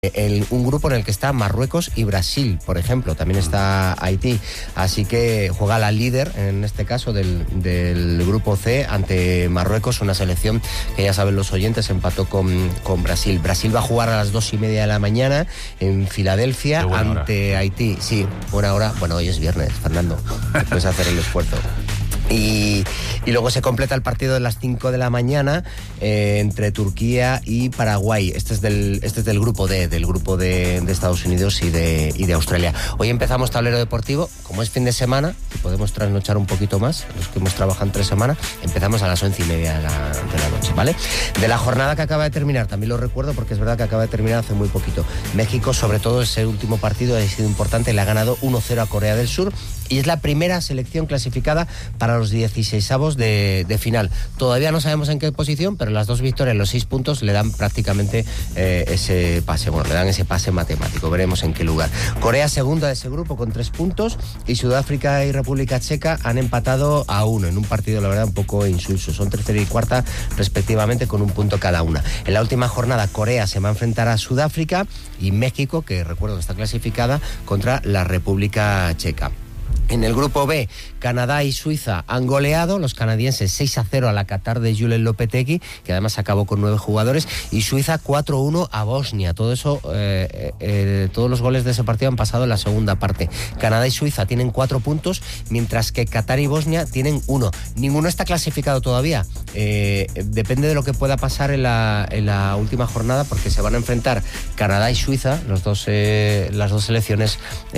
un grupo en el que está Marruecos y Brasil, por ejemplo, también está Haití, así que juega la líder, en este caso del grupo C, ante Marruecos, una selección que ya saben los oyentes, empató con Brasil. Brasil va a jugar a las 2:30 de la mañana en Filadelfia ante Haití. Sí, buena hora. Bueno, hoy es viernes, Fernando, puedes hacer el esfuerzo. Y luego se completa el partido de las 5 de la mañana entre Turquía y Paraguay. Este es del grupo D, del grupo de Estados Unidos y de Australia. Hoy empezamos tablero deportivo, como es fin de semana, y podemos trasnochar un poquito más, los que hemos trabajado entre semana, empezamos a las 11:30 de la noche, ¿vale? De la jornada que acaba de terminar, también lo recuerdo porque es verdad que acaba de terminar hace muy poquito. México, sobre todo ese último partido, ha sido importante, le ha ganado 1-0 a Corea del Sur y es la primera selección clasificada para los 16avos de final. Todavía no sabemos en qué posición, pero las 2 victorias, los 6 puntos, le dan prácticamente ese pase. Bueno, le dan ese pase matemático. Veremos en qué lugar. Corea segunda de ese grupo con 3 puntos y Sudáfrica y República Checa han empatado a 1 en un partido, la verdad, un poco insulso. Son tercera y cuarta respectivamente con 1 punto cada una. En la última jornada, Corea se va a enfrentar a Sudáfrica y México, que recuerdo que está clasificada, contra la República Checa. En el grupo B, Canadá y Suiza han goleado, los canadienses 6-0 a la Qatar de Julen Lopetegui, que además acabó con 9 jugadores, y Suiza 4-1 a Bosnia. Todo eso, todos los goles de ese partido han pasado en la segunda parte. Canadá y Suiza tienen 4 puntos, mientras que Qatar y Bosnia tienen 1. Ninguno está clasificado todavía. Depende de lo que pueda pasar en la última jornada, porque se van a enfrentar Canadá y Suiza, las dos selecciones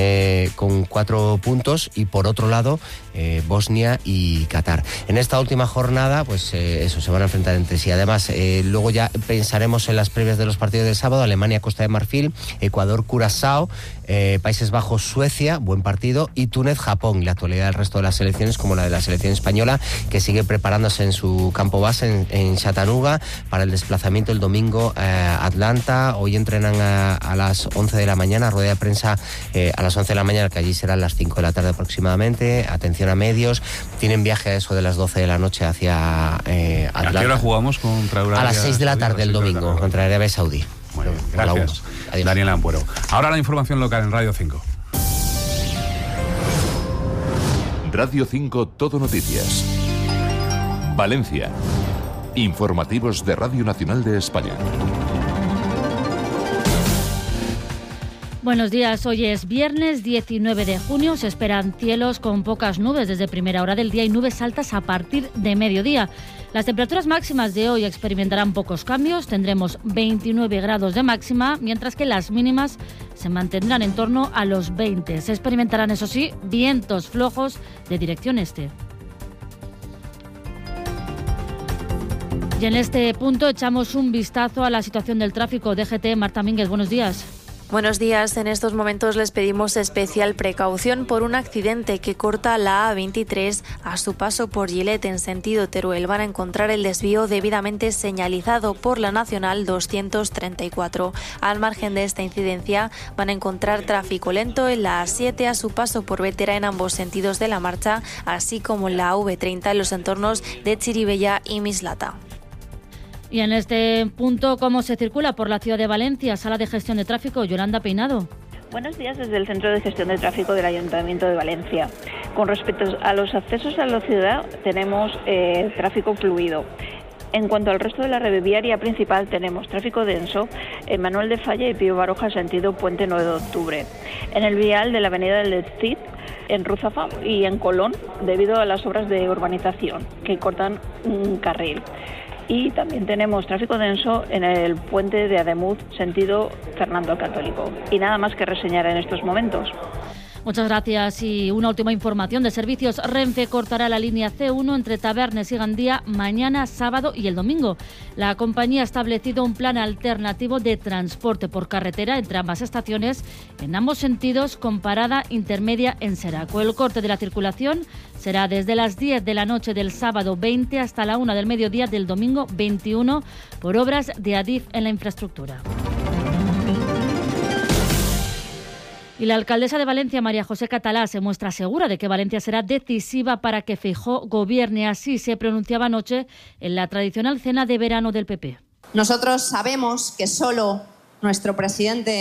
con 4 puntos, y por otro lado Bosnia y Qatar. En esta última jornada, pues se van a enfrentar entre sí. Además, luego ya pensaremos en las previas de los partidos del sábado: Alemania, Costa de Marfil, Ecuador, Curazao, Países Bajos, Suecia, buen partido, y Túnez, Japón. La actualidad del resto de las selecciones, como la de la selección española, que sigue preparándose en su campo base en Chattanooga para el desplazamiento el domingo a Atlanta. Hoy entrenan a las 11 de la mañana, rueda de prensa a las 11 de la mañana, que allí serán las 5 de la tarde aproximadamente. Atención a medios, tienen viaje a eso de las 12 de la noche hacia Atlanta. ¿A qué hora jugamos contra Arabia? A las 6 de la tarde el domingo, contra Arabia Saudí. Muy bien, gracias. Daniel Ampuero. Ahora la información local en Radio 5. Radio 5 Todo Noticias. Valencia. Informativos de Radio Nacional de España. Buenos días, hoy es viernes 19 de junio, se esperan cielos con pocas nubes desde primera hora del día y nubes altas a partir de mediodía. Las temperaturas máximas de hoy experimentarán pocos cambios, tendremos 29 grados de máxima, mientras que las mínimas se mantendrán en torno a los 20. Se experimentarán, eso sí, vientos flojos de dirección este. Y en este punto echamos un vistazo a la situación del tráfico. DGT, Marta Mínguez, buenos días. Buenos días. En estos momentos les pedimos especial precaución por un accidente que corta la A23 a su paso por Gilet en sentido Teruel. Van a encontrar el desvío debidamente señalizado por la Nacional 234. Al margen de esta incidencia, van a encontrar tráfico lento en la A7 a su paso por Bétera en ambos sentidos de la marcha, así como en la V30 en los entornos de Chirivella y Mislata. Y en este punto, ¿cómo se circula por la ciudad de Valencia? Sala de Gestión de Tráfico, Yolanda Peinado. Buenos días desde el Centro de Gestión de Tráfico del Ayuntamiento de Valencia. Con respecto a los accesos a la ciudad, tenemos tráfico fluido. En cuanto al resto de la red viaria principal, tenemos tráfico denso en Manuel de Falla y Pío Baroja, sentido Puente 9 de Octubre. En el vial de la avenida del Cid, en Ruzafa y en Colón, debido a las obras de urbanización que cortan un carril. Y también tenemos tráfico denso en el puente de Ademuz, sentido Fernando el Católico. Y nada más que reseñar en estos momentos. Muchas gracias. Y una última información de servicios. Renfe cortará la línea C1 entre Tabernes y Gandía mañana, sábado y el domingo. La compañía ha establecido un plan alternativo de transporte por carretera entre ambas estaciones, en ambos sentidos, con parada intermedia en Seraco. El corte de la circulación será desde las 10 de la noche del sábado 20 hasta la 1 del mediodía del domingo 21 por obras de Adif en la infraestructura. Y la alcaldesa de Valencia, María José Catalá, se muestra segura de que Valencia será decisiva para que Feijóo gobierne. Así se pronunciaba anoche en la tradicional cena de verano del PP. Nosotros sabemos que solo nuestro presidente